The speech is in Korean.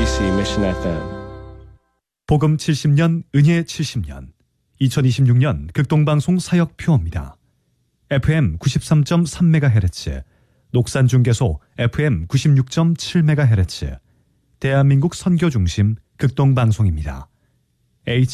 KBC Mission FM. 복음 70년, 은혜 70년, 2026년 극동방송 사역표입니다. FM 93.3MHz, 녹산중개소 FM 96.7MHz, 대한민국 선교중심 극동방송입니다.